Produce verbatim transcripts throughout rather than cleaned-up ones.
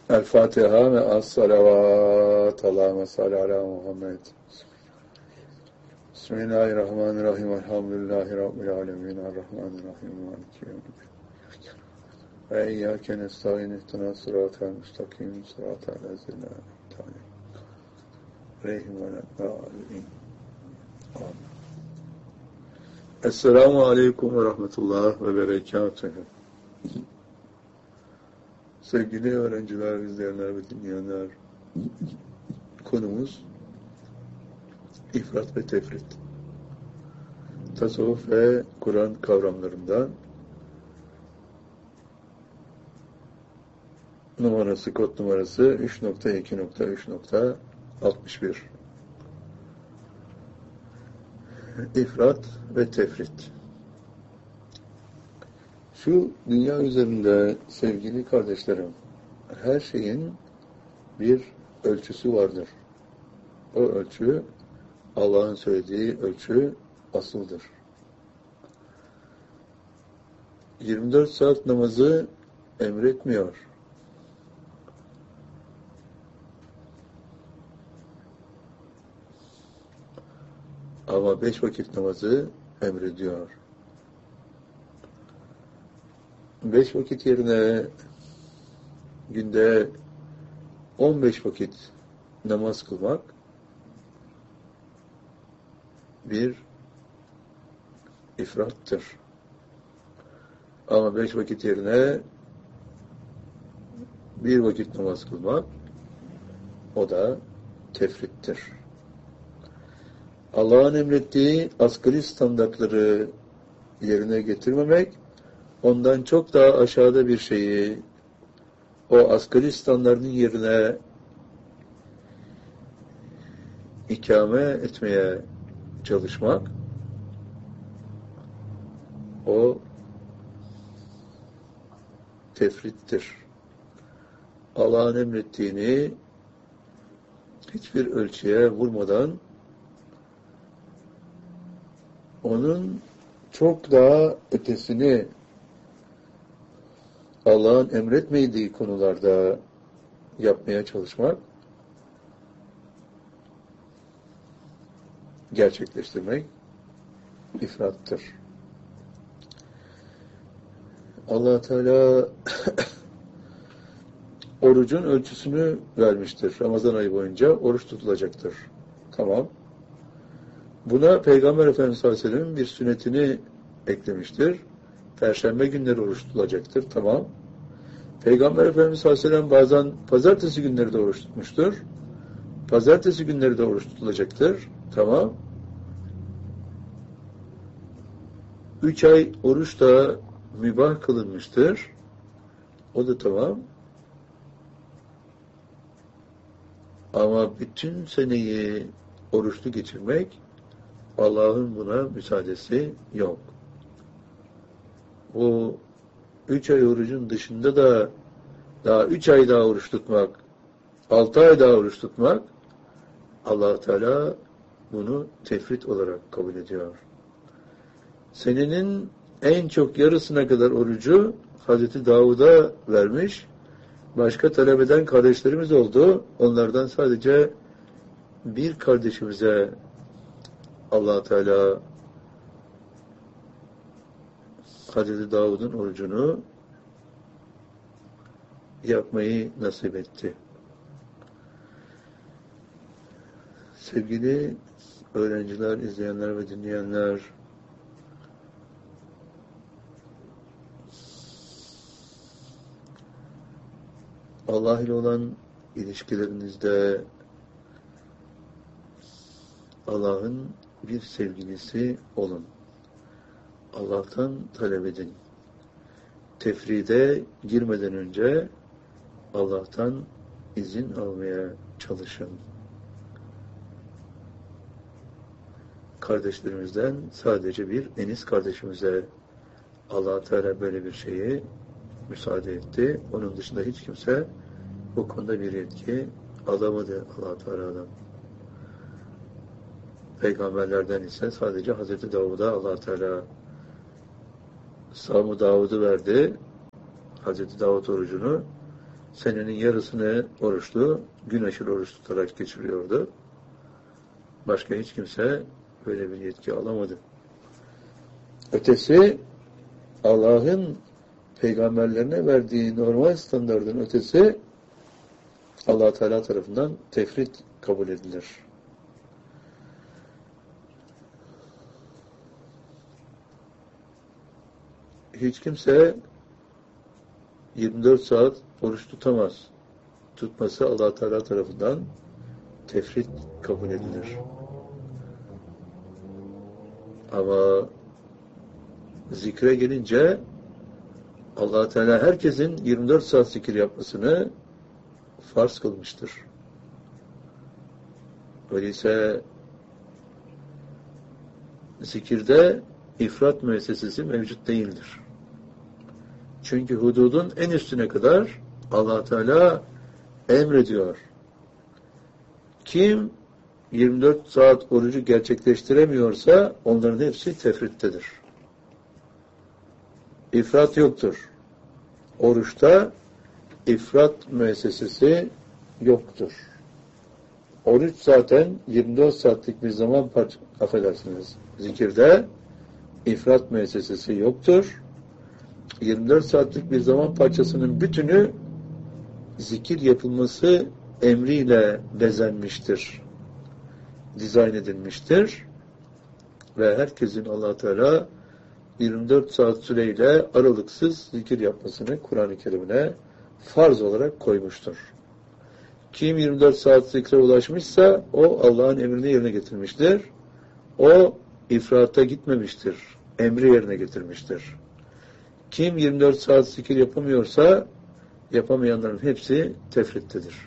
El Fatiha ve as-salavat. Allahümme salli ala Muhammed. Bismillahirrahmanirrahim. Elhamdülillahi Rabbil alemin. Errahmanirrahim. Maliki yevmiddin. Ve iyyâke nestaîn. İhdinas sıratal müstakim. Sıratal lezîne en'amte aleyhim ve lad-dâllîn. Amin. Esselamu aleyküm ve rahmetullah ve berekâtuhu. Sevgili öğrenciler, izleyenler ve dinleyenler, konumuz ifrat ve tefrit. Tasavvuf ve Kur'an kavramlarından numarası, kod numarası üç nokta iki nokta üç nokta altmış bir. İfrat ve tefrit. Şu dünya üzerinde sevgili kardeşlerim, her şeyin bir ölçüsü vardır. O ölçü, Allah'ın söylediği ölçü asıldır. yirmi dört saat namazı emretmiyor. Ama beş vakit namazı emrediyor. Beş vakit yerine günde on beş vakit namaz kılmak bir ifrattır. Ama beş vakit yerine bir vakit namaz kılmak o da tefrittir. Allah'ın emrettiği asgari standartları yerine getirmemek, ondan çok daha aşağıda bir şeyi o asgari standartın yerine ikame etmeye çalışmak, o tefrittir. Allah'ın emrettiğini hiçbir ölçüye vurmadan onun çok daha ötesini Allah'ın emretmediği konularda yapmaya çalışmak, gerçekleştirmek ifrattır. Allah Teala orucun ölçüsünü vermiştir. Ramazan ayı boyunca oruç tutulacaktır. Tamam. Buna Peygamber Efendimiz sallallahu aleyhi ve sellem'in bir sünnetini eklemiştir. Perşembe günleri oruç tutulacaktır. Tamam. Peygamber Efendimiz sallallahu aleyhi ve sellem bazen pazartesi günleri de oruç tutmuştur. Pazartesi günleri de oruç tutulacaktır. Tamam. Üç ay oruç da mübah kılınmıştır. O da tamam. Ama bütün seneyi oruçlu geçirmek, Allah'ın buna müsaadesi yok. Bu üç ay orucun dışında da daha üç ay daha oruç tutmak, altı ay daha oruç tutmak, Allah Teala bunu tefrit olarak kabul ediyor. Senenin en çok yarısına kadar orucu Hazreti Davud'a vermiş. Başka talep eden kardeşlerimiz oldu. Onlardan sadece bir kardeşimize Allah Teala Hazreti Davud'un orucunu yapmayı nasip etti. Sevgili öğrenciler, izleyenler ve dinleyenler, Allah ile olan ilişkilerinizde Allah'ın bir sevgilisi olun. Allah'tan talep edin. Tefride girmeden önce Allah'tan izin almaya çalışın. Kardeşlerimizden sadece bir Enis kardeşimize Allah Teala böyle bir şeyi müsaade etti. Onun dışında hiç kimse bu konuda bir yetki alamadı Allah Teala'dan. Peygamberlerden ise sadece Hazreti Davud'a Allah Teala Savm-ı Davud'u verdi. Hazreti Davud orucunu. senenin yarısını oruçlu, gün aşırı oruç tutarak geçiriyordu. Başka hiç kimse böyle bir yetki alamadı. Ötesi, Allah'ın peygamberlerine verdiği normal standardın ötesi, Allah Teala tarafından tefrit kabul edilir. Hiç kimse yirmi dört saat oruç tutamaz. Tutması Allah Teala tarafından tefrit kabul edilir. Ama zikre gelince Allah Teala herkesin yirmi dört saat zikir yapmasını farz kılmıştır. Öyleyse zikirde ifrat müessesesi mevcut değildir. Çünkü hududun en üstüne kadar Allah Teala emrediyor. Kim yirmi dört saat orucu gerçekleştiremiyorsa onların hepsi tefrittedir. İfrat yoktur. Oruçta ifrat müessesesi yoktur. Oruç zaten yirmi dört saatlik bir zaman parça, affedersiniz, zikirde ifrat müessesesi yoktur. yirmi dört saatlik bir zaman parçasının bütünü zikir yapılması emriyle bezenmiştir. Dizayn edilmiştir. Ve herkesin Allah Teala yirmi dört saat süreyle aralıksız zikir yapmasını Kur'an-ı Kerim'ine farz olarak koymuştur. Kim yirmi dört saat zikre ulaşmışsa o Allah'ın emrini yerine getirmiştir. O ifrata gitmemiştir. Emri yerine getirmiştir. Kim yirmi dört saat zikir yapamıyorsa yapamayanların hepsi tefrittedir.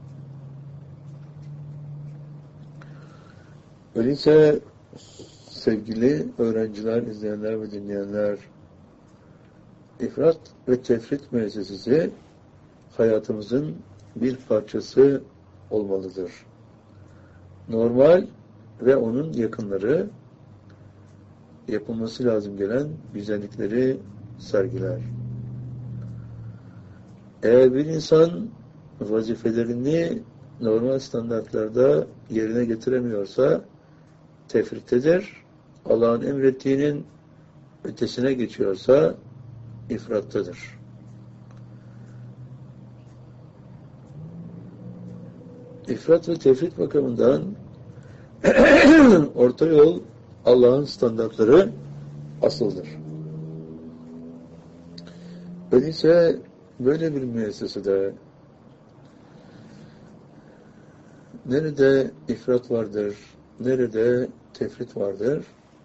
Öyleyse sevgili öğrenciler, izleyenler ve dinleyenler, ifrat ve tefrit müessesesi hayatımızın bir parçası olmalıdır. Normal ve onun yakınları yapılması lazım gelen güzellikleri sergiler. Eğer bir insan vazifelerini normal standartlarda yerine getiremiyorsa tefrittedir. Allah'ın emrettiğinin ötesine geçiyorsa ifrattadır. İfrat ve tefrit bakımından orta yol Allah'ın standartları asıldır. Öyleyse böyle bir müessesede nerede ifrat vardır, nerede tefrit vardır,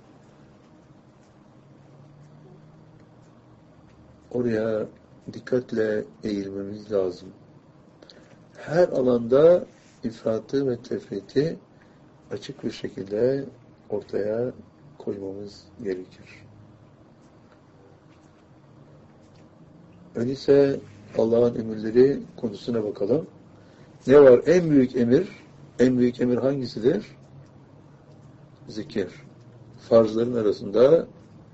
oraya dikkatle eğilmemiz lazım. Her alanda ifratı ve tefriti açık bir şekilde ortaya koymamız gerekir. Öyleyse Allah'ın emirleri konusuna bakalım. Ne var? En büyük emir, en büyük emir hangisidir? Zikir. Farzların arasında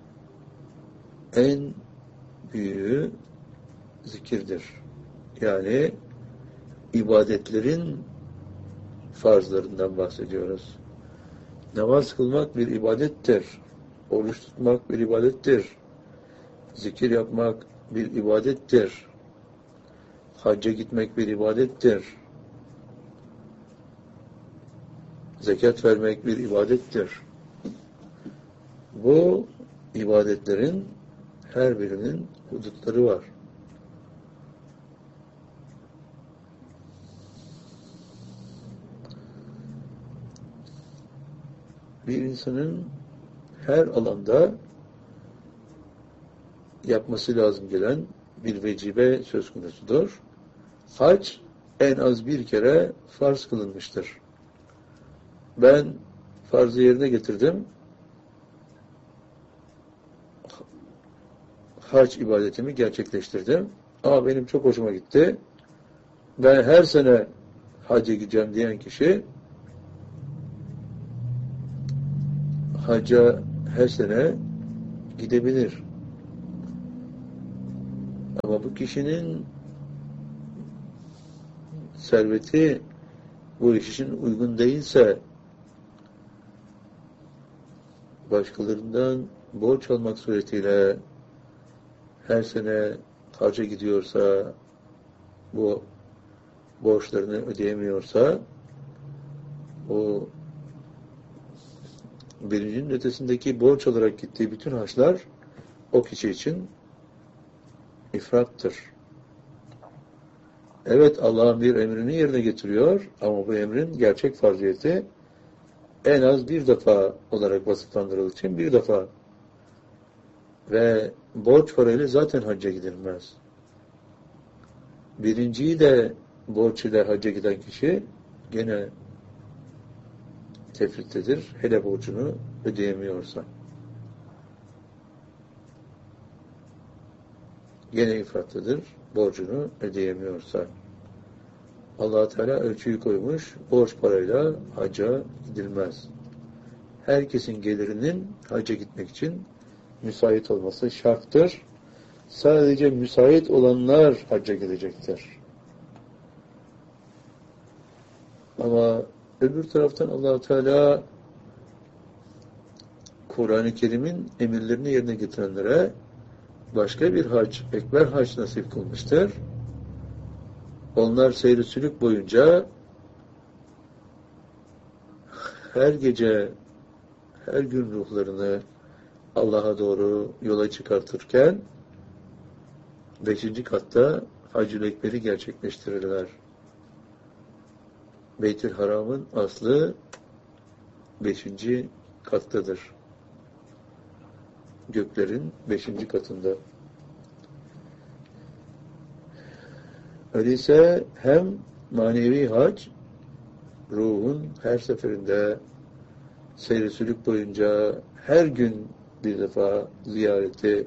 en büyüğü zikirdir. Yani ibadetlerin farzlarından bahsediyoruz. Namaz kılmak bir ibadettir. Oruç tutmak bir ibadettir. Zikir yapmak bir ibadettir. Hacca gitmek bir ibadettir. Zekat vermek bir ibadettir. Bu ibadetlerin her birinin hudutları var. Bir insanın her alanda yapması lazım gelen bir vecibe söz konusudur. Hac en az bir kere farz kılınmıştır. Ben farzı yerine getirdim. Hac ibadetimi gerçekleştirdim. Ama benim çok hoşuma gitti. Ben her sene hacca gideceğim diyen kişi hacca her sene gidebilir. Ama bu kişinin serveti bu iş için uygun değilse, başkalarından borç almak suretiyle her sene hacca gidiyorsa, bu borçlarını ödeyemiyorsa, o birincinin ötesindeki borç olarak gittiği bütün haçlar o kişi için ifrattır. Evet, Allah'ın bir emrini yerine getiriyor ama bu emrin gerçek farziyeti en az bir defa olarak vasıflandırıldığı için bir defa ve borç parayla zaten hacca gidilmez. Birinciyi de borç ile hacca giden kişi gene tefrittedir. Hele borcunu ödeyemiyorsa. Gene ifrattadır. Borcunu ödeyemiyorsa. Allah Teala ölçüyü koymuş. Borç parayla hacca gidilmez. Herkesin gelirinin hacca gitmek için müsait olması şarttır. Sadece müsait olanlar hacca gidecektir. Ama öbür taraftan Allah Teala Kur'an-ı Kerim'in emirlerini yerine getirenlere başka bir hac, ekber hac nasip kılmıştır. Onlar seyri sülük boyunca her gece, her gün ruhlarını Allah'a doğru yola çıkartırken beşinci katta Hac-ül Ekber'i gerçekleştirirler. Beyt-i Haram'ın aslı beşinci kattadır. Göklerin beşinci katında. Öyleyse hem manevi hac, ruhun her seferinde seyri sülük boyunca her gün bir defa ziyareti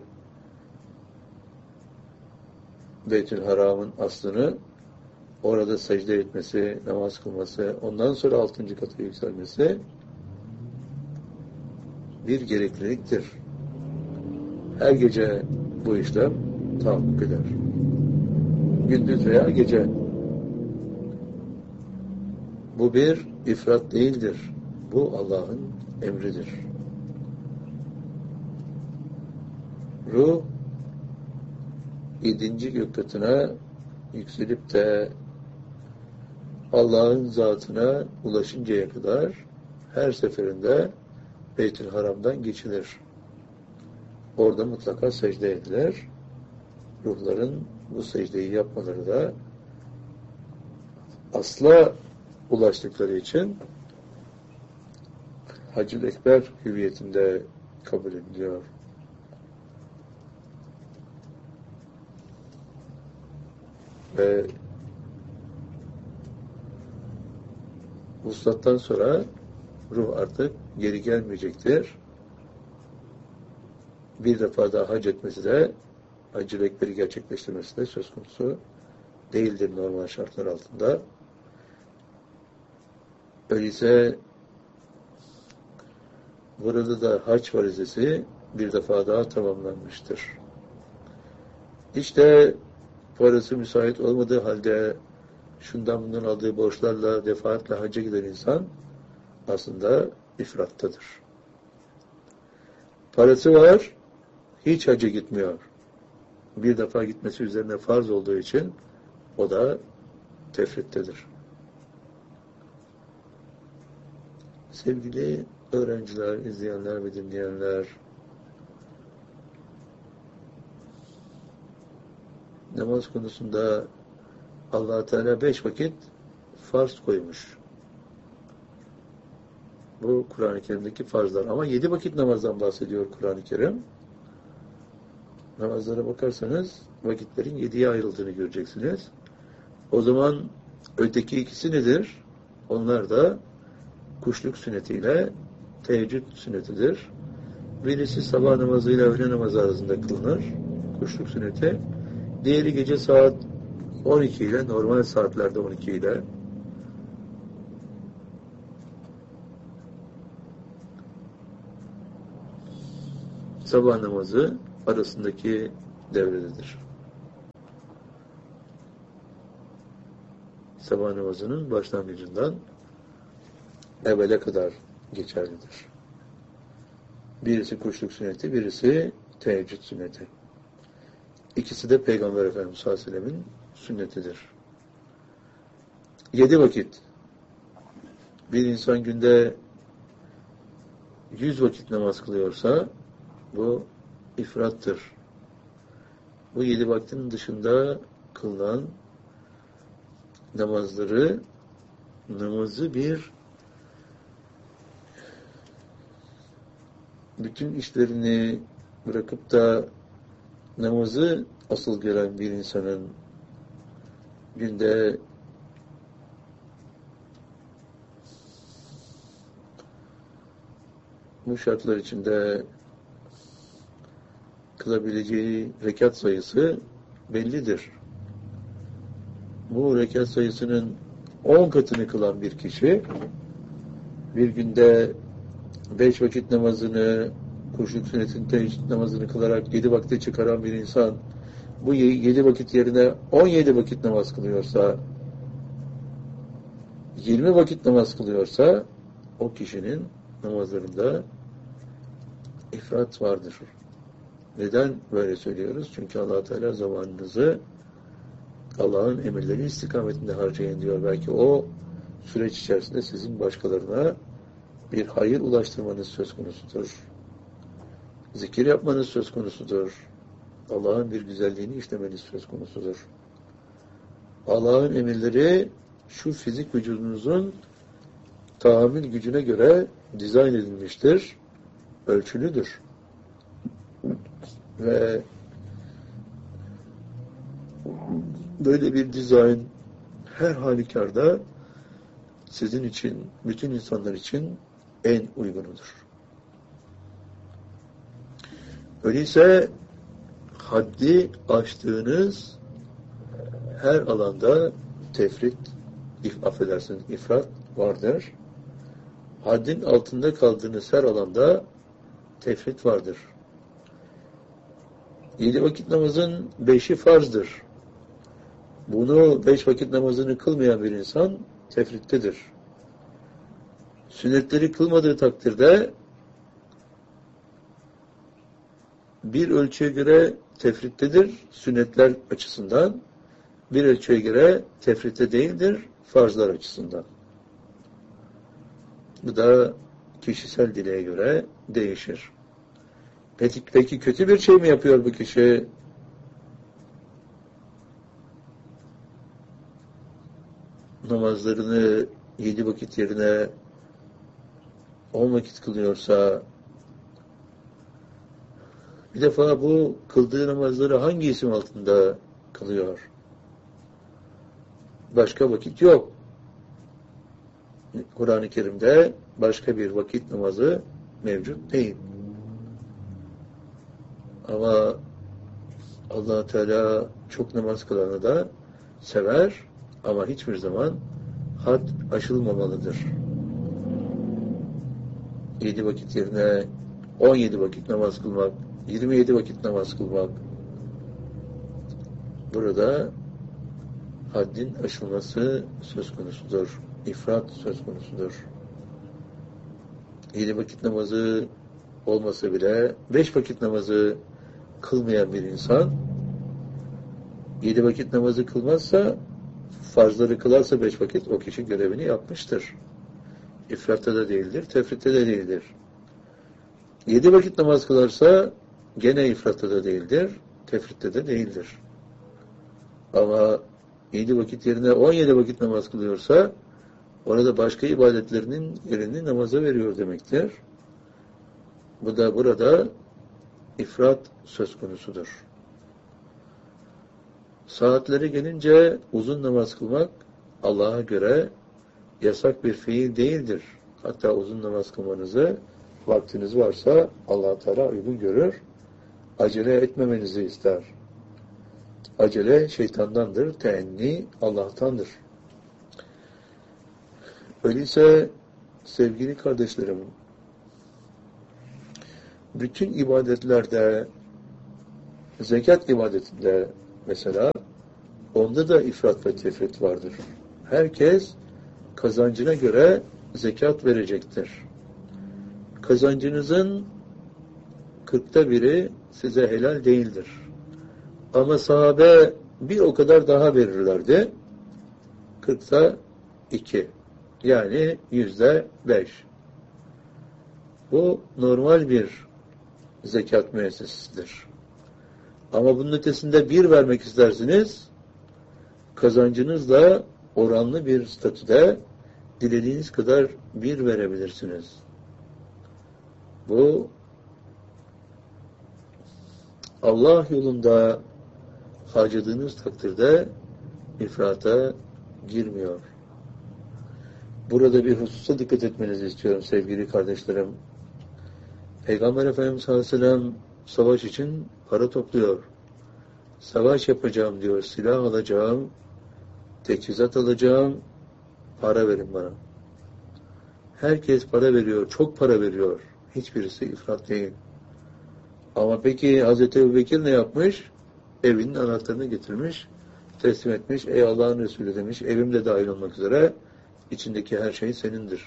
Beyt-i Haram'ın aslını orada secde etmesi, namaz kılması, ondan sonra altıncı kata yükselmesi bir gerekliliktir. Her gece bu işlem tahakkuk eder. Gündüz veya gece. Bu bir ifrat değildir. Bu Allah'ın emridir. Ruh yedinci gök katına yükselip de Allah'ın zatına ulaşıncaya kadar her seferinde Beyt-i Haram'dan geçilir. Orada mutlaka secde edilir. Ruhların bu secdeyi yapmaları da asla ulaştıkları için Hac-ül Ekber hüviyetinde kabul ediliyor. Ve vuslattan sonra ruh artık geri gelmeyecektir. Bir defa daha hac etmesi de, Hac-ül Ekber'i gerçekleştirmesi de söz konusu değildir normal şartlar altında. Öyleyse burada da hac farizesi bir defa daha tamamlanmıştır. İşte parası müsait olmadığı halde şundan bundan aldığı borçlarla defaatle hacca giden insan aslında ifrattadır. Parası var, hiç hacca gitmiyor. Bir defa gitmesi üzerine farz olduğu için o da tefrittedir. Sevgili öğrenciler, izleyenler ve dinleyenler, namaz konusunda Allah Teala beş vakit farz koymuş. Bu Kur'an-ı Kerim'deki farzlar. Ama yedi vakit namazdan bahsediyor Kur'an-ı Kerim. Namazlara bakarsanız vakitlerin yediye ayrıldığını göreceksiniz. O zaman öteki ikisi nedir? Onlar da kuşluk sünnetiyle teheccüd sünnetidir. Birisi sabah namazıyla öğle namazı arasında kılınır. Kuşluk sünneti. Diğeri gece saat on iki ile, normal saatlerde on iki ile. Sabah namazı arasındaki devrededir. sabah namazının başlangıcından evvele kadar geçerlidir. Birisi kuşluk sünneti, birisi teheccüd sünneti. İkisi de Peygamber Efendimiz sallallahu aleyhi ve sellemin sünnetidir. Yedi vakit. Bir insan günde yüz vakit namaz kılıyorsa bu ifrattır. Bu yedi vaktin dışında kılınan namazları, namazı bir bütün işlerini bırakıp da namazı asıl gören bir insanın günde bu şartlar içinde kılabileceği rekat sayısı bellidir. Bu rekat sayısının on katını kılan bir kişi bir günde beş vakit namazını, kuşluk sünnetinin teheccüd namazını kılarak yedi vakte çıkaran bir insan bu yedi vakit yerine on yedi vakit namaz kılıyorsa, yirmi vakit namaz kılıyorsa o kişinin namazlarında ifrat vardır. Neden böyle söylüyoruz? Çünkü Allah Teala zamanınızı Allah'ın emirleri istikametinde harcayın diyor. Belki o süreç içerisinde sizin başkalarına bir hayır ulaştırmanız söz konusudur. Zikir yapmanız söz konusudur. Allah'ın bir güzelliğini işlemeniz söz konusudur. Allah'ın emirleri şu fizik vücudunuzun tahammül gücüne göre dizayn edilmiştir. Ölçülüdür. Ve böyle bir dizayn her halükarda sizin için, bütün insanlar için en uygunudur. Öyleyse haddi aştığınız her alanda tefrit, if, affedersiniz, ifrat vardır. Haddin altında kaldığınız her alanda tefrit vardır. Yedi vakit namazın beşi farzdır. Bunu beş vakit namazını kılmayan bir insan tefrittedir. Sünnetleri kılmadığı takdirde bir ölçüye göre tefrittedir sünnetler açısından, bir ölçüye göre tefritte değildir farzlar açısından. Bu da kişisel dileğe göre değişir. Peki, peki kötü bir şey mi yapıyor bu kişi? Namazlarını yedi vakit yerine on vakit kılıyorsa, bir defa bu kıldığı namazları hangi isim altında kılıyor? Başka vakit yok. Kur'an-ı Kerim'de başka bir vakit namazı mevcut değil. Ama Allah Teala çok namaz kılanı da sever ama hiçbir zaman had aşılmamalıdır. Yedi vakit yerine on yedi vakit namaz kılmak, yirmi yedi vakit namaz kılmak, burada haddin aşılması söz konusudur. İfrat söz konusudur. Yedi vakit namazı olmasa bile beş vakit namazı kılmayan bir insan yedi vakit namazı kılmazsa, farzları kılarsa beş vakit, o kişi görevini yapmıştır. İfratta da değildir, tefritte de değildir. Yedi vakit namaz kılarsa gene ifratta da değildir, tefritte de değildir. Ama yedi vakit yerine on yedi vakit namaz kılıyorsa orada başka ibadetlerinin yerini namaza veriyor demektir. Bu da burada ifrat söz konusudur. Saatleri gelince uzun namaz kılmak Allah'a göre yasak bir fiil değildir. Hatta uzun namaz kılmanızı vaktiniz varsa Allah Teala uygun görür. Acele etmemenizi ister. Acele şeytandandır, teenni Allah'tandır. Öyleyse sevgili kardeşlerim, bütün ibadetlerde, zekat ibadetinde mesela, onda da ifrat ve tefrit vardır. Herkes kazancına göre zekat verecektir. Kazancınızın kırkta biri size helal değildir. Ama sahabe bir o kadar daha verirlerdi. Kırkta iki. Yani yüzde beş. Bu normal bir zekat müessesesidir. Ama bunun ötesinde bir vermek istersiniz, kazancınızla oranlı bir statüde dilediğiniz kadar bir verebilirsiniz. Bu Allah yolunda harcadığınız takdirde ifrata girmiyor. Burada bir hususa dikkat etmenizi istiyorum sevgili kardeşlerim. Peygamber Efendimiz sallallahu aleyhi ve sellem savaş için para topluyor. Savaş yapacağım diyor, silah alacağım, teçhizat alacağım, para verin bana. Herkes para veriyor, çok para veriyor. Hiçbirisi ifrat değil. Ama peki Hazreti Ebubekir ne yapmış? Evinin anahtarını getirmiş, teslim etmiş. Ey Allah'ın Resulü demiş, evim de dahil olmak üzere içindeki her şey senindir.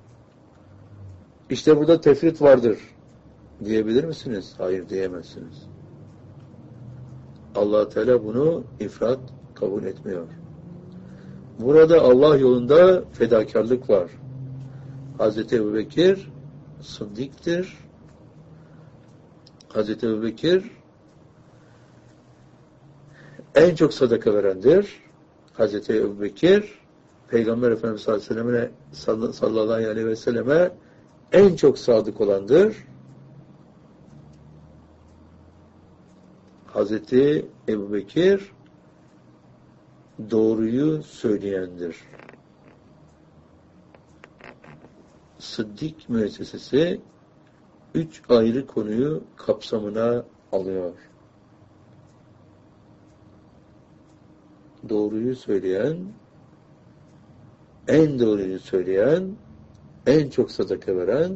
İşte burada tefrit vardır. Diyebilir misiniz? Hayır diyemezsiniz. Allah Teala bunu ifrat kabul etmiyor. Burada Allah yolunda fedakarlık var. Hazreti Ebubekir Sıddık'tır. Hazreti Ebubekir en çok sadaka verendir. Hazreti Ebubekir Peygamber Efendimiz sallallahu aleyhi ve selleme en çok sadık olandır. Hazreti Ebubekir doğruyu söyleyendir. Sıddık müessesesi üç ayrı konuyu kapsamına alıyor. Doğruyu söyleyen, en doğruyu söyleyen, en çok sadaka veren,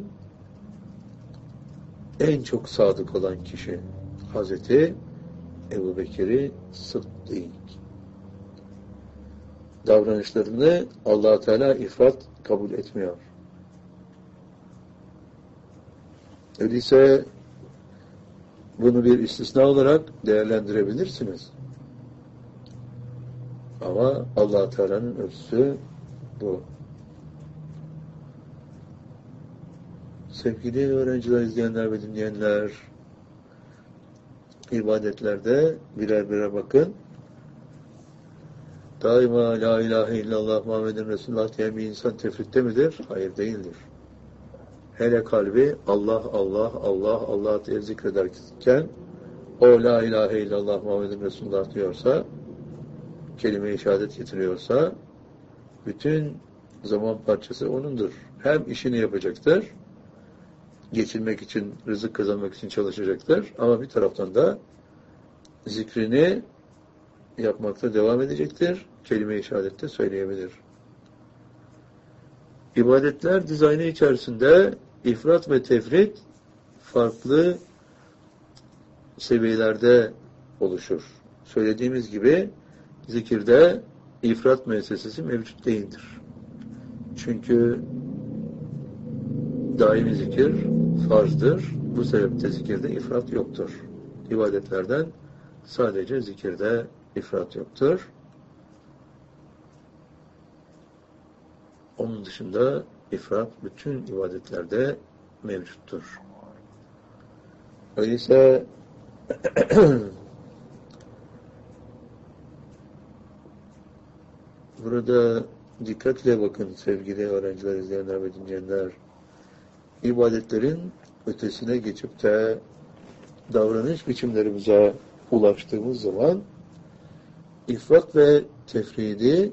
en çok sadık olan kişi. Hazreti Ebubekir Sıddık. Davranışlarını Allah Teala ifrat kabul etmiyor. Öyleyse bunu bir istisna olarak değerlendirebilirsiniz. Ama Allah Teala'nın ölçüsü bu. Sevgili öğrenciler, izleyenler ve dinleyenler, ibadetlerde birer birer bakın. Daima la ilahe illallah Muhammeden Resulullah diyen bir insan tefritte midir? Hayır değildir. Hele kalbi Allah, Allah, Allah, Allah diye zikrederken o la ilahe illallah Muhammeden Resulullah diyorsa, kelime-i şehadet getiriyorsa, bütün zaman parçası onundur. Hem işini yapacaktır, geçinmek için, rızık kazanmak için çalışacaktır. Ama bir taraftan da zikrini yapmakta devam edecektir. Kelime-i şehadette söyleyebilir. İbadetler dizaynı içerisinde ifrat ve tefrit farklı seviyelerde oluşur. Söylediğimiz gibi zikirde ifrat müessesesi mevcut değildir. Çünkü daimi zikir farzdır. Bu sebeple zikirde ifrat yoktur. İbadetlerden sadece zikirde ifrat yoktur. Onun dışında ifrat bütün ibadetlerde mevcuttur. Öyleyse burada dikkatle bakın sevgili öğrenciler, izleyenler ve dinleyenler. İbadetlerin ötesine geçip de davranış biçimlerimize ulaştığımız zaman ifrat ve tefridi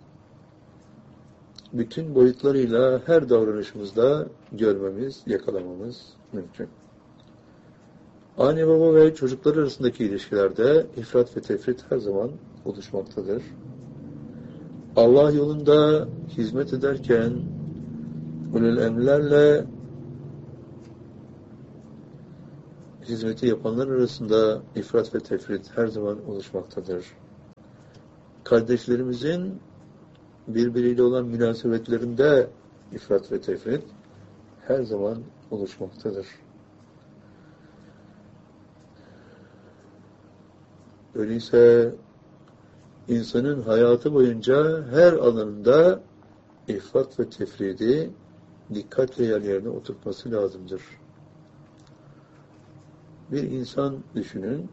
bütün boyutlarıyla her davranışımızda görmemiz, yakalamamız mümkün. Anne baba ve çocuklar arasındaki ilişkilerde ifrat ve tefrit her zaman oluşmaktadır. Allah yolunda hizmet ederken ulul emrlerle hizmeti yapanlar arasında ifrat ve tefrit her zaman oluşmaktadır. Kardeşlerimizin birbiriyle olan münasebetlerinde ifrat ve tefrit her zaman oluşmaktadır. Öyleyse insanın hayatı boyunca her alanında ifrat ve tefridi dikkatle yerlerine oturtması lazımdır. Bir insan düşünün,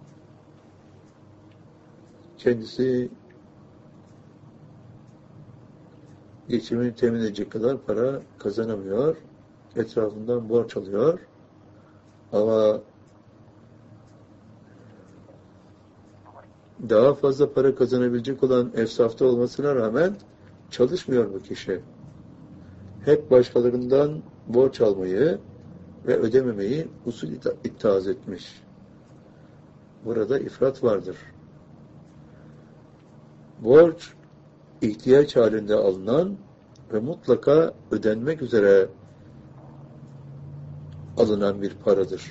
kendisi geçimini temin edecek kadar para kazanamıyor, etrafından borç alıyor ama daha fazla para kazanabilecek olan efsafta olmasına rağmen çalışmıyor bu kişi. Hep başkalarından borç almayı ve ödememeyi usul ittihaz etmiş. Burada ifrat vardır. Borç, ihtiyaç halinde alınan ve mutlaka ödenmek üzere alınan bir paradır.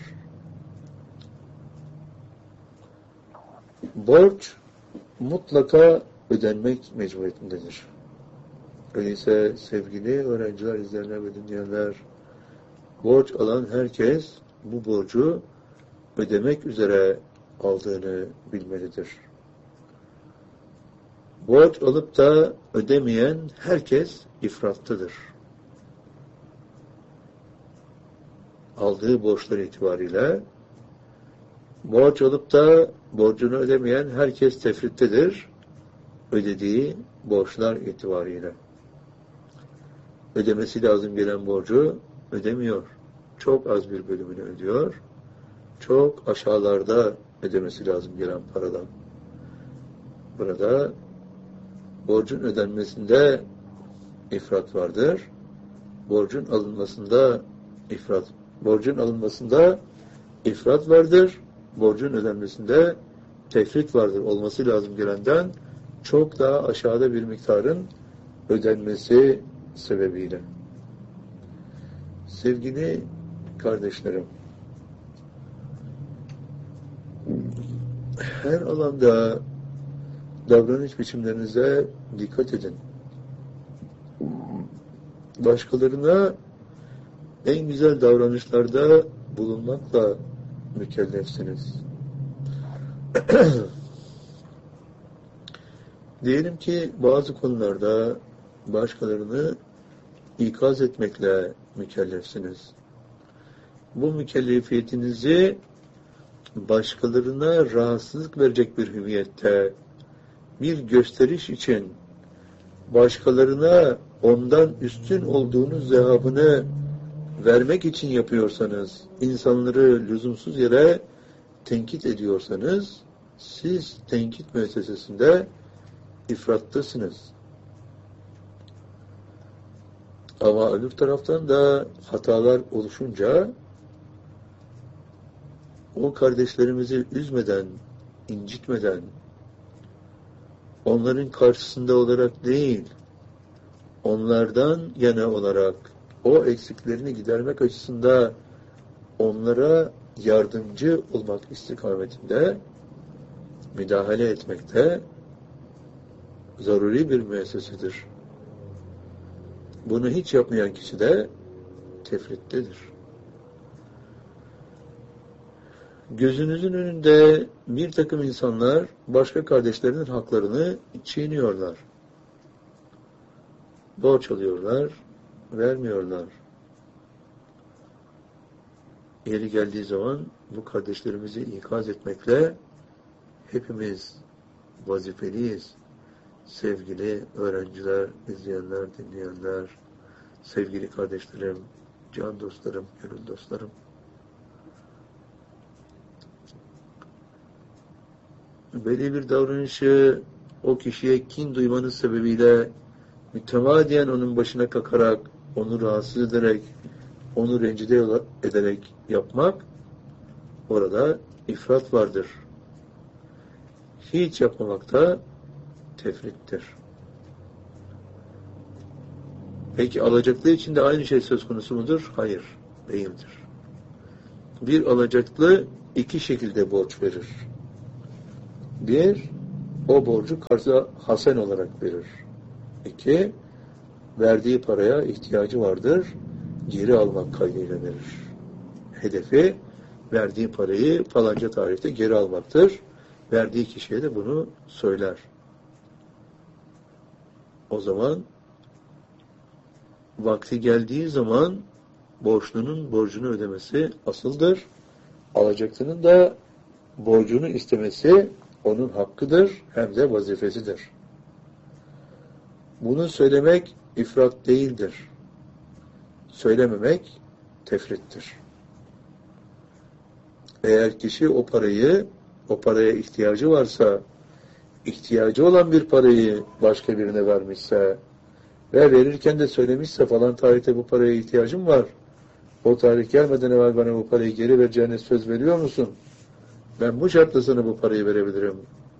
Borç, mutlaka ödenmek mecburiyetindedir. Öyleyse sevgili öğrenciler, izleyenler ve dinleyenler, borç alan herkes bu borcu ödemek üzere aldığını bilmelidir. Borç alıp da ödemeyen herkes ifrattadır. Aldığı borçlar itibariyle borç alıp da borcunu ödemeyen herkes tefrittedir. Ödediği borçlar itibariyle. Ödemesi lazım gelen borcu ödemiyor. Çok az bir bölümünü ödüyor. Çok aşağılarda ödemesi lazım gelen paradan. Burada borcun ödenmesinde ifrat vardır. Borcun alınmasında ifrat, borcun alınmasında ifrat vardır. Borcun ödenmesinde tefrit vardır. Olması lazım gelenden çok daha aşağıda bir miktarın ödenmesi sebebiyle. Sevgili kardeşlerim, her alanda davranış biçimlerinize dikkat edin. Başkalarına en güzel davranışlarda bulunmakla mükellefsiniz. Diyelim ki bazı konularda başkalarını ikaz etmekle mükellefsiniz. Bu mükellefiyetinizi başkalarına rahatsızlık verecek bir hüviyette, bir gösteriş için başkalarına ondan üstün olduğunuz zehabını vermek için yapıyorsanız, insanları lüzumsuz yere tenkit ediyorsanız, siz tenkit müessesesinde ifrattasınız. Ama öbür taraftan da hatalar oluşunca o kardeşlerimizi üzmeden, incitmeden, onların karşısında olarak değil, onlardan yana olarak o eksiklerini gidermek açısından onlara yardımcı olmak istikametinde müdahale etmekte zaruri bir müessesedir. Bunu hiç yapmayan kişi de tefrittedir. Gözünüzün önünde bir takım insanlar başka kardeşlerinin haklarını çiğniyorlar. Borç alıyorlar, vermiyorlar. Yeri geldiği zaman bu kardeşlerimizi ikaz etmekle hepimiz vazifeliyiz. Sevgili öğrenciler, izleyenler, dinleyenler, sevgili kardeşlerim, can dostlarım, gönül dostlarım. Belli bir davranışı o kişiye kin duymanız sebebiyle mütemadiyen onun başına kakarak, onu rahatsız ederek, onu rencide ederek yapmak, orada ifrat vardır. Hiç yapmamakta tefrittir. Peki alacaklı için de aynı şey söz konusu mudur? Hayır, değildir. Bir alacaklı iki şekilde borç verir. Bir, o borcu karza hasen olarak verir. İki, verdiği paraya ihtiyacı vardır, geri almak kaydıyla verir. Hedefi, verdiği parayı falanca tarihte geri almaktır. Verdiği kişiye de bunu söyler. O zaman vakti geldiği zaman borçlunun borcunu ödemesi asıldır. Alacaklının da borcunu istemesi onun hakkıdır, hem de vazifesidir. Bunu söylemek ifrat değildir. Söylememek tefrittir. Eğer kişi o parayı, o paraya ihtiyacı varsa, ihtiyacı olan bir parayı başka birine vermişse ve verirken de söylemişse falan tarihte bu paraya ihtiyacım var, o tarih gelmeden evvel bana bu parayı geri vereceğine söz veriyor musun? Ben bu şartla sana bu parayı verebilirim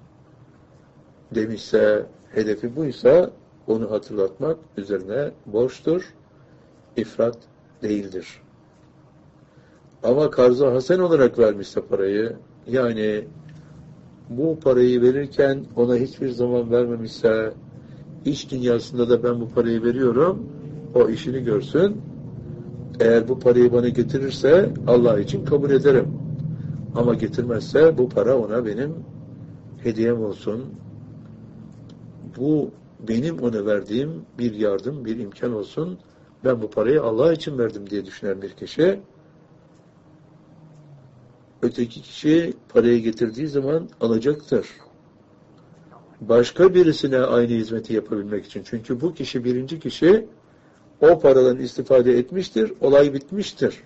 demişse, hedefi buysa onu hatırlatmak üzerine borçtur, ifrat değildir. Ama karz-ı hasen olarak vermişse parayı, yani bu parayı verirken ona hiçbir zaman vermemişse, iş dünyasında da ben bu parayı veriyorum, o işini görsün. Eğer bu parayı bana getirirse Allah için kabul ederim. Ama getirmezse bu para ona benim hediyem olsun. Bu benim ona verdiğim bir yardım, bir imkan olsun. Ben bu parayı Allah için verdim diye düşünen bir kişi, öteki kişi parayı getirdiği zaman alacaktır. Başka birisine aynı hizmeti yapabilmek için. Çünkü bu kişi, birinci kişi o paradan istifade etmiştir, olay bitmiştir.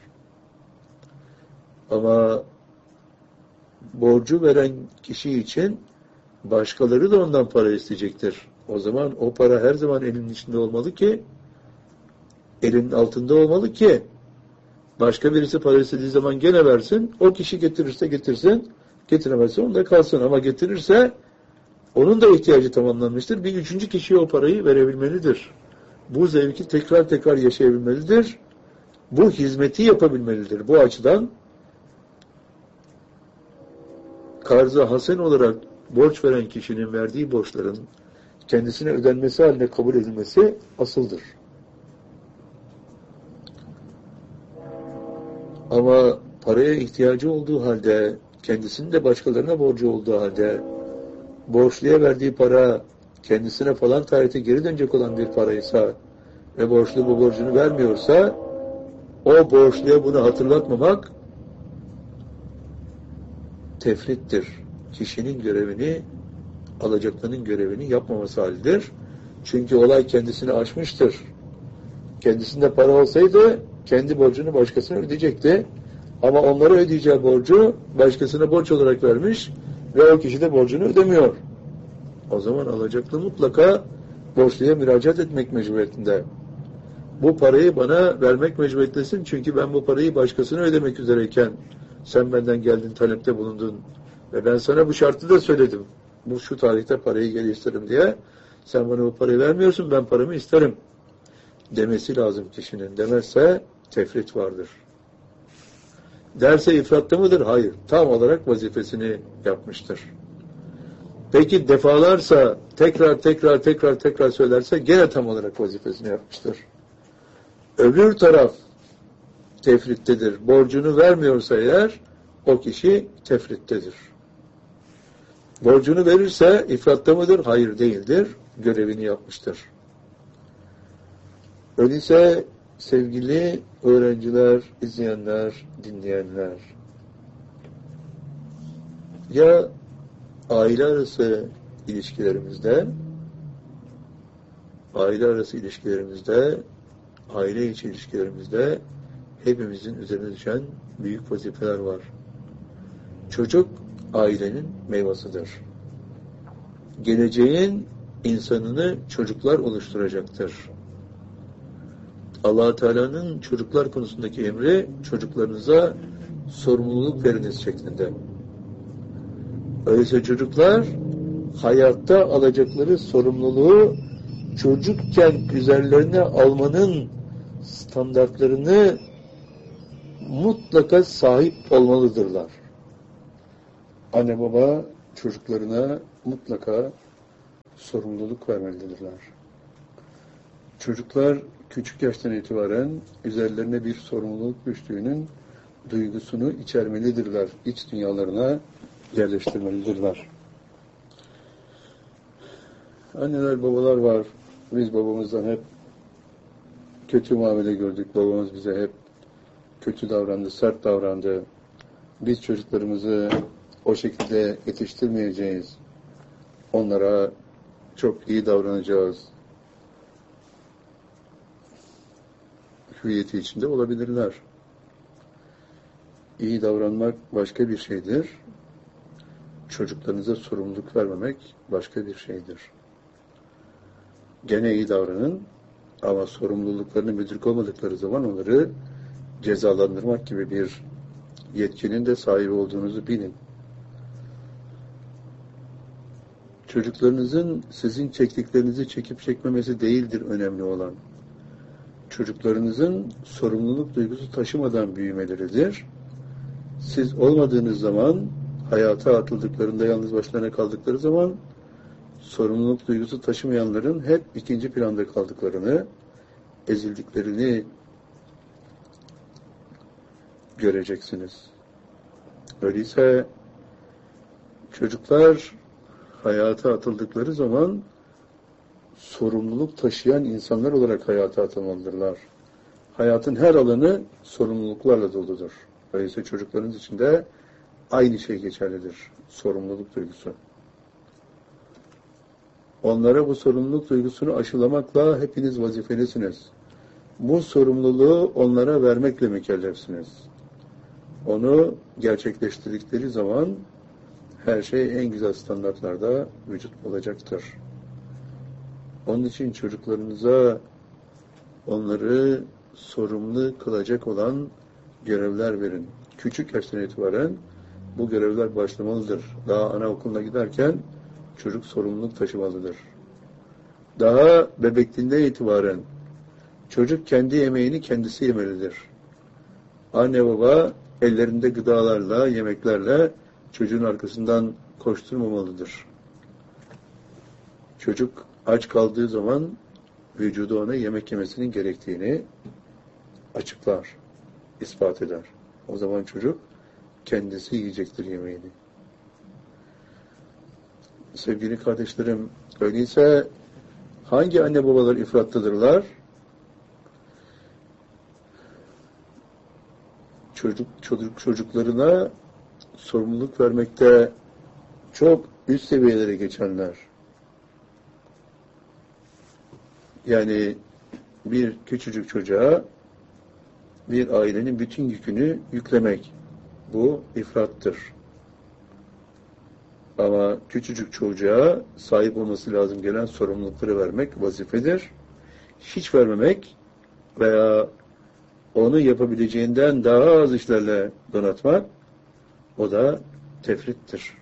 Ama borcu veren kişi için başkaları da ondan para isteyecektir. O zaman o para her zaman elinin içinde olmalı ki, elinin altında olmalı ki, başka birisi para istediği zaman gene versin, o kişi getirirse getirsin, getiremezse onda kalsın. Ama getirirse onun da ihtiyacı tamamlanmıştır. Bir üçüncü kişiye o parayı verebilmelidir. Bu zevki tekrar tekrar yaşayabilmelidir. Bu hizmeti yapabilmelidir. Bu açıdan karz-ı hasen olarak borç veren kişinin verdiği borçların kendisine ödenmesi haline kabul edilmesi asıldır. Ama paraya ihtiyacı olduğu halde, kendisinin de başkalarına borcu olduğu halde, borçluya verdiği para kendisine falan tarihte geri dönecek olan bir paraysa ve borçlu bu borcunu vermiyorsa, o borçluya bunu hatırlatmamak tefrittir. Kişinin görevini, alacaklının görevini yapmaması halidir. Çünkü olay kendisini aşmıştır. Kendisinde para olsaydı kendi borcunu başkasına ödeyecekti. Ama onlara ödeyeceği borcu başkasına borç olarak vermiş ve o kişi de borcunu ödemiyor. O zaman alacaklı mutlaka borçluya müracaat etmek mecburiyetinde. Bu parayı bana vermek mecburiyetindesin, çünkü ben bu parayı başkasına ödemek üzereyken sen benden geldin, talepte bulundun ve ben sana bu şartı da söyledim. Bu şu tarihte parayı geri isterim diye. Sen bana bu parayı vermiyorsun, ben paramı isterim demesi lazım kişinin. Demezse tefrit vardır. Derse ifratta mıdır? Hayır. Tam olarak vazifesini yapmıştır. Peki defalarsa, tekrar tekrar tekrar tekrar söylerse gene tam olarak vazifesini yapmıştır. Öbür taraf tefrittedir. Borcunu vermiyorsa eğer, o kişi tefrittedir. Borcunu verirse ifratta mıdır? Hayır, değildir. Görevini yapmıştır. Öyleyse sevgili öğrenciler, izleyenler, dinleyenler, ya aile arası ilişkilerimizde, aile arası ilişkilerimizde, aile içi ilişkilerimizde hepimizin üzerine düşen büyük vazifeler var. Çocuk ailenin meyvasıdır. Geleceğin insanını çocuklar oluşturacaktır. Allah Teala'nın çocuklar konusundaki emri, çocuklarınıza sorumluluk veriniz şeklinde. Öyleyse çocuklar hayatta alacakları sorumluluğu çocukken üzerlerine almanın standartlarını mutlaka sahip olmalıdırlar. Anne baba çocuklarına mutlaka sorumluluk vermelidirler. Çocuklar küçük yaştan itibaren üzerlerine bir sorumluluk düştüğünün duygusunu içermelidirler. İç dünyalarına yerleştirmelidirler. Anneler, babalar var. Biz babamızdan hep kötü muamele gördük. Babamız bize hep kötü davrandı, sert davrandı. Biz çocuklarımızı o şekilde yetiştirmeyeceğiz. Onlara çok iyi davranacağız. Hüviyeti içinde olabilirler. İyi davranmak başka bir şeydir. Çocuklarınıza sorumluluk vermemek başka bir şeydir. Gene iyi davranın ama sorumluluklarını müdrik olmadıkları zaman onları cezalandırmak gibi bir yetkinin de sahibi olduğunuzu bilin. Çocuklarınızın sizin çektiklerinizi çekip çekmemesi değildir önemli olan. Çocuklarınızın sorumluluk duygusu taşımadan büyümeleridir. Siz olmadığınız zaman, hayata atıldıklarında, yalnız başlarına kaldıkları zaman, sorumluluk duygusu taşımayanların hep ikinci planda kaldıklarını, ezildiklerini göreceksiniz. Öyleyse çocuklar hayata atıldıkları zaman sorumluluk taşıyan insanlar olarak hayata atılmalıdırlar. Hayatın her alanı sorumluluklarla doludur. Öyleyse çocuklarınız için de aynı şey geçerlidir. Sorumluluk duygusu. Onlara bu sorumluluk duygusunu aşılamakla hepiniz vazifelisiniz. Bu sorumluluğu onlara vermekle mükellefsiniz. Onu gerçekleştirdikleri zaman her şey en güzel standartlarda vücut bulacaktır. Onun için çocuklarınıza onları sorumlu kılacak olan görevler verin. Küçük yaştan itibaren bu görevler başlamalıdır. Daha anaokuluna giderken çocuk sorumluluk taşımalıdır. Daha bebekliğinden itibaren çocuk kendi yemeğini kendisi yemelidir. Anne baba ellerinde gıdalarla, yemeklerle çocuğun arkasından koşturmamalıdır. Çocuk aç kaldığı zaman vücudu ona yemek yemesinin gerektiğini açıklar, ispat eder. O zaman çocuk kendisi yiyecektir yemeğini. Sevgili kardeşlerim, öyleyse hangi anne babalar ifrattadırlar? Çocuk, çocuk çocuklarına sorumluluk vermekte çok üst seviyelere geçenler. Yani bir küçücük çocuğa bir ailenin bütün yükünü yüklemek. Bu ifrattır. Ama küçücük çocuğa sahip olması lazım gelen sorumlulukları vermek vazifedir. Hiç vermemek veya onu yapabileceğinden daha az işlerle donatmak, o da tefrittir.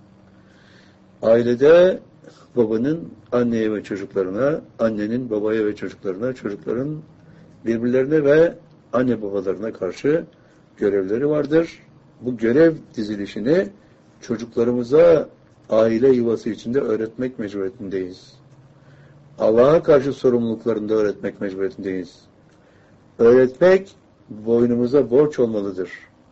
Ailede babanın anneye ve çocuklarına, annenin babaya ve çocuklarına, çocukların birbirlerine ve anne babalarına karşı görevleri vardır. Bu görev dizilişini çocuklarımıza aile yuvası içinde öğretmek mecburiyetindeyiz. Allah'a karşı sorumluluklarını da öğretmek mecburiyetindeyiz. Öğretmek boynumuza borç olmalıdır.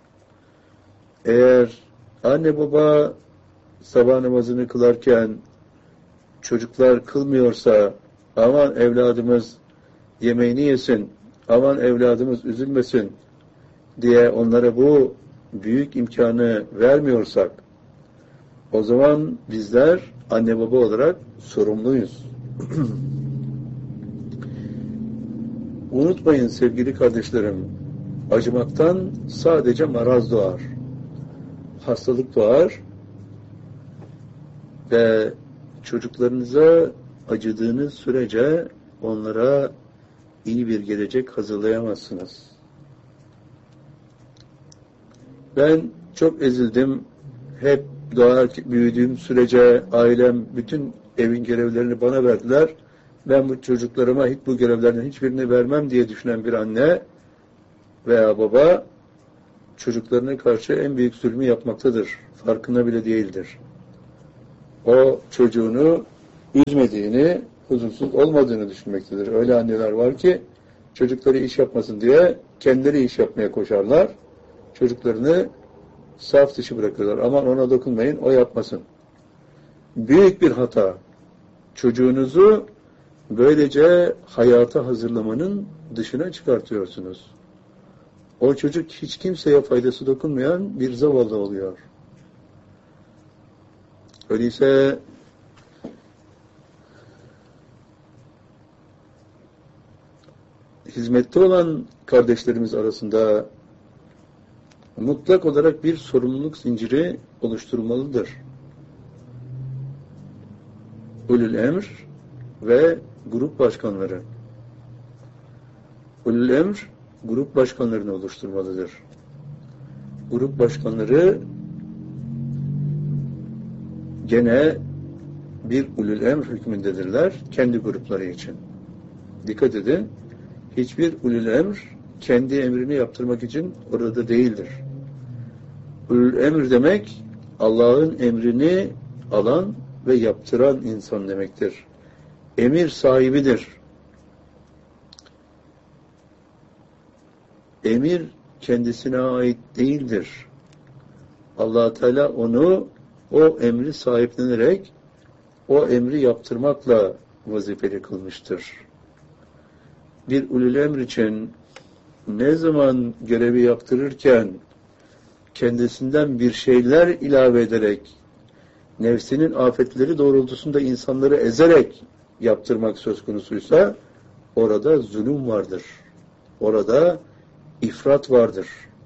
Eğer anne baba sabah namazını kılarken çocuklar kılmıyorsa, aman evladımız yemeğini yesin, aman evladımız üzülmesin diye onlara bu büyük imkanı vermiyorsak, o zaman bizler anne baba olarak sorumluyuz. Unutmayın sevgili kardeşlerim, acımaktan sadece maraz doğar, hastalık doğar ve çocuklarınıza acıdığınız sürece onlara iyi bir gelecek hazırlayamazsınız. Ben çok ezildim. Hep doğar büyüdüğüm sürece ailem bütün evin görevlerini bana verdiler. Ben bu çocuklarıma hiç bu görevlerden hiçbirini vermem diye düşünen bir anne veya baba çocuklarına karşı en büyük zulmü yapmaktadır. Farkında bile değildir. O çocuğunu üzmediğini, huzursuz olmadığını düşünmektedir. Öyle anneler var ki çocukları iş yapmasın diye kendileri iş yapmaya koşarlar. Çocuklarını saf dışı bırakırlar. Aman ona dokunmayın, o yapmasın. Büyük bir hata. Çocuğunuzu böylece hayata hazırlamanın dışına çıkartıyorsunuz. O çocuk hiç kimseye faydası dokunmayan bir zavallı oluyor. Öyleyse hizmette olan kardeşlerimiz arasında mutlak olarak bir sorumluluk zinciri oluşturulmalıdır. Ulul emr ve grup başkanları. Ulul emr grup başkanlarını oluşturmalıdır. Grup başkanları gene bir ulul emr hükmündedirler kendi grupları için. Dikkat edin, hiçbir ulul emr kendi emrini yaptırmak için orada değildir. Ulul emr demek Allah'ın emrini alan ve yaptıran insan demektir. Emir sahibidir. Emir kendisine ait değildir. Allah Teala onu o emri sahiplenerek o emri yaptırmakla vazifeli kılmıştır. Bir ulul emr için ne zaman görevi yaptırırken kendisinden bir şeyler ilave ederek nefsinin afetleri doğrultusunda insanları ezerek yaptırmak söz konusuysa orada zulüm vardır. Orada ifrat vardır.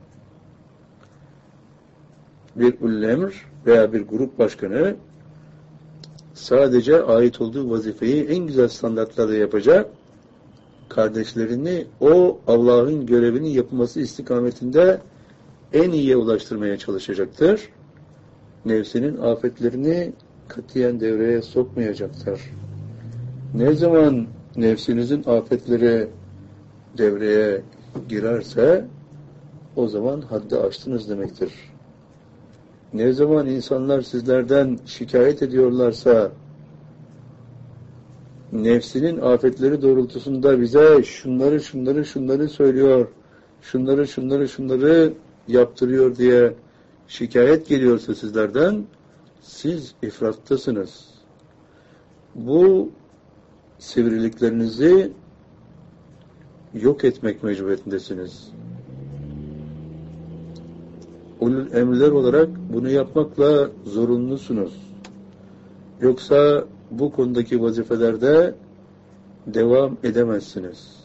Bir ulul emr veya bir grup başkanı sadece ait olduğu vazifeyi en güzel standartlarda yapacak, kardeşlerini o Allah'ın görevinin yapılması istikametinde en iyiye ulaştırmaya çalışacaktır. Nefsinin afetlerini katiyen devreye sokmayacaktır. Ne zaman nefsinizin afetleri devreye girerse o zaman haddi aştınız demektir. Ne zaman insanlar sizlerden şikayet ediyorlarsa nefsinin afetleri doğrultusunda bize şunları şunları şunları söylüyor, şunları şunları şunları yaptırıyor diye şikayet geliyorsa sizlerden, siz ifrattasınız. Bu sivriliklerinizi yok etmek mecburiyetindesiniz. Ulul emirler olarak bunu yapmakla zorunlusunuz. Yoksa bu konudaki vazifelerde devam edemezsiniz.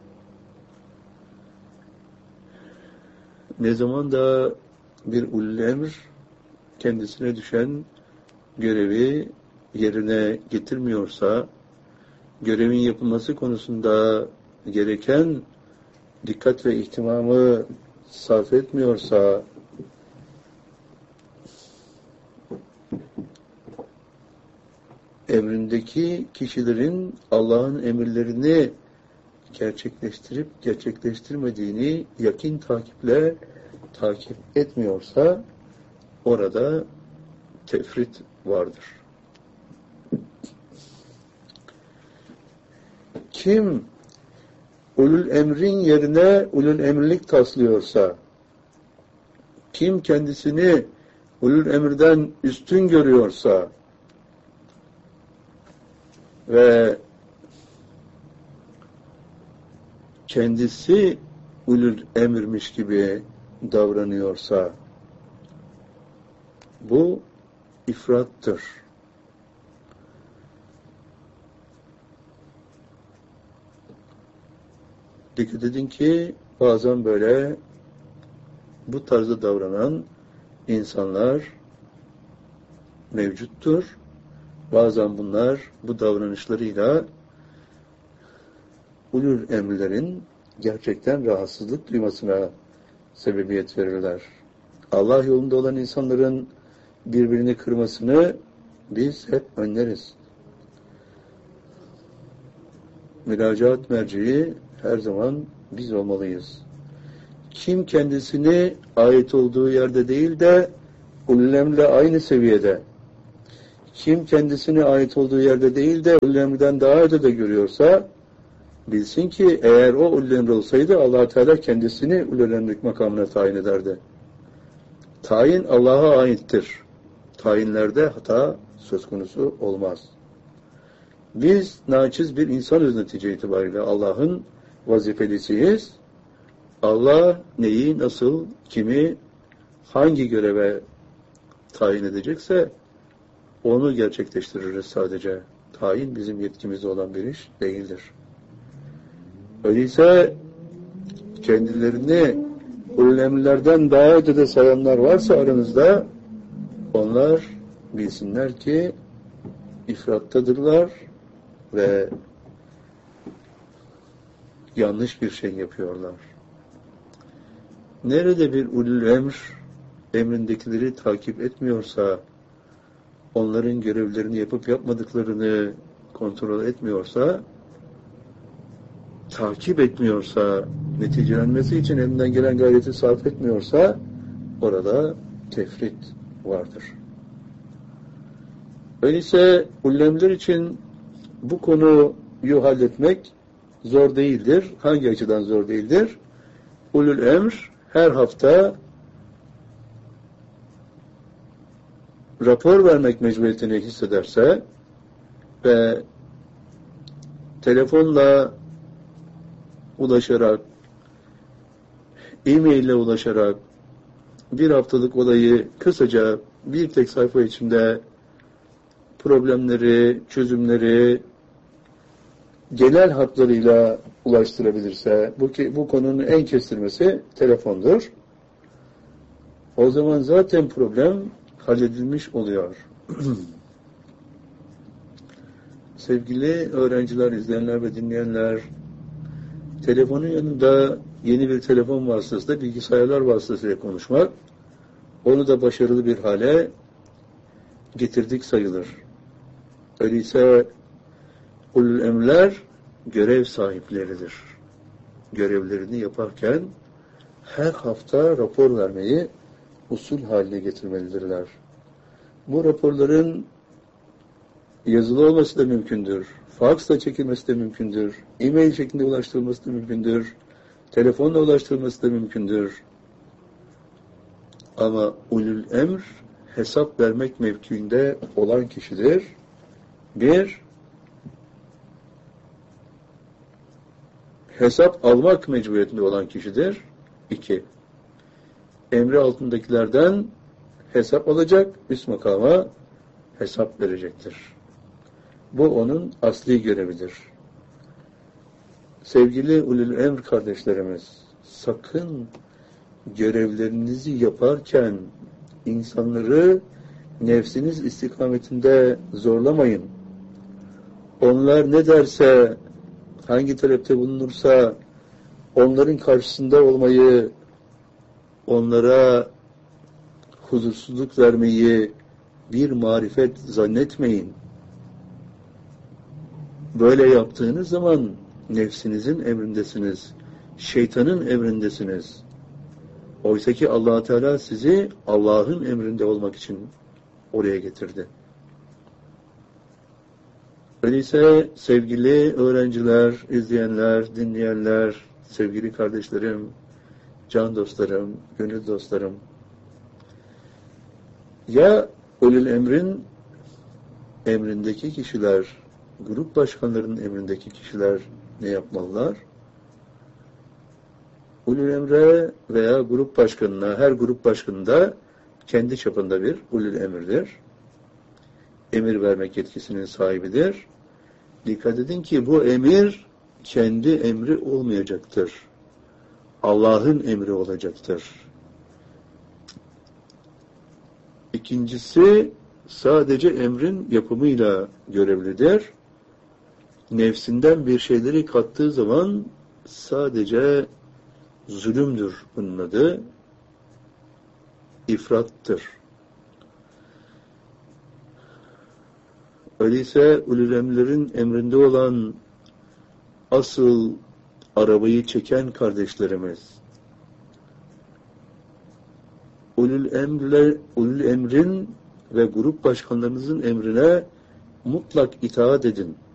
Ne zaman da bir ulul emr kendisine düşen görevi yerine getirmiyorsa, görevin yapılması konusunda gereken dikkat ve ihtimamı sarf etmiyorsa, emrindeki kişilerin Allah'ın emirlerini gerçekleştirip gerçekleştirmediğini yakin takiple takip etmiyorsa orada tefrit vardır. Kim ulul emrin yerine ulul emirlik taslıyorsa, kim kendisini ulul emirden üstün görüyorsa ve kendisi ulul emirmiş gibi davranıyorsa bu ifrattır. Dikkat edin ki bazen böyle bu tarzda davranan insanlar mevcuttur. Bazen bunlar bu davranışlarıyla ulul emirlerin gerçekten rahatsızlık duymasına sebebiyet verirler. Allah yolunda olan insanların birbirini kırmasını biz hep önleriz. Müracaat merciği her zaman biz olmalıyız. Kim kendisini ait olduğu yerde değil de ulul emrle aynı seviyede, Kim kendisine ait olduğu yerde değil de ulul emrden daha ötede görüyorsa bilsin ki eğer o ulul emr olsaydı Allah Teala kendisini ulul emrlik makamına tayin ederdi. Tayin Allah'a aittir. Tayinlerde hata söz konusu olmaz. Biz naçiz bir insanız netice itibariyle. Allah'ın vazifelisiyiz. Allah neyi, nasıl, kimi, hangi göreve tayin edecekse onu gerçekleştiririz sadece. Tayin bizim yetkimizde olan bir iş değildir. Öyleyse kendilerini ulul emirlerden daha ötede sayanlar varsa aranızda, onlar bilsinler ki ifrattadırlar ve yanlış bir şey yapıyorlar. Nerede bir ulul emr emrindekileri takip etmiyorsa, onların görevlerini yapıp yapmadıklarını kontrol etmiyorsa, takip etmiyorsa, neticelenmesi için elinden gelen gayreti sarf etmiyorsa, orada tefrit vardır. Öyleyse ulul emrler için bu konuyu halletmek zor değildir. Hangi açıdan zor değildir? Ulul emr her hafta rapor vermek mecburiyetini hissederse ve telefonla ulaşarak, e-mail ile ulaşarak bir haftalık olayı kısaca bir tek sayfa içinde problemleri, çözümleri genel hatlarıyla ulaştırabilirse, bu, bu konunun en kestirmesi telefondur. O zaman zaten problem halledilmiş oluyor. Sevgili öğrenciler, izleyenler ve dinleyenler, telefonun yanında yeni bir telefon vasıtasıyla, bilgisayarlar vasıtasıyla konuşmak, onu da başarılı bir hale getirdik sayılır. Öyleyse ulul emrler görev sahipleridir. Görevlerini yaparken her hafta rapor vermeyi usul haline getirmelidirler. Bu raporların yazılı olması da mümkündür. Faksla çekilmesi de mümkündür. E-mail şeklinde ulaştırılması da mümkündür. Telefonla ulaştırılması da mümkündür. Ama ulul emr hesap vermek mevkiinde olan kişidir. Bir, hesap almak mecburiyetinde olan kişidir. İki, emri altındakilerden hesap alacak, üst makama hesap verecektir. Bu onun asli görevidir. Sevgili ulul emr kardeşlerimiz, sakın görevlerinizi yaparken insanları nefsiniz istikametinde zorlamayın. Onlar ne derse, hangi talepte bulunursa onların karşısında olmayı, onlara huzursuzluk vermeyi bir marifet zannetmeyin. Böyle yaptığınız zaman nefsinizin emrindesiniz, şeytanın emrindesiniz. Oysa ki Allah Teala sizi Allah'ın emrinde olmak için oraya getirdi. Öyleyse sevgili öğrenciler, izleyenler, dinleyenler, sevgili kardeşlerim, can dostlarım, gönül dostlarım, ya ulul emrin emrindeki kişiler, grup başkanlarının emrindeki kişiler ne yapmalılar? Ulul emre veya grup başkanına, her grup başkanında kendi çapında bir ulul emirdir. Emir vermek yetkisinin sahibidir. Dikkat edin ki bu emir kendi emri olmayacaktır. Allah'ın emri olacaktır. İkincisi, sadece emrin yapımıyla görevlidir. Nefsinden bir şeyleri kattığı zaman sadece zulümdür bunun adı. İfrattır. Öyleyse ulul emrlerin emrinde olan asıl arabayı çeken kardeşlerimiz, ulul emrler, ulul emrin ve grup başkanlarınızın emrine mutlak itaat edin.